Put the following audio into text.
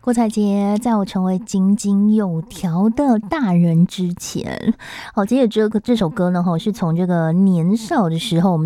郭采洁在我成为井井有条的大人之前，好，其实这首歌呢，是从这个年少的时候，我们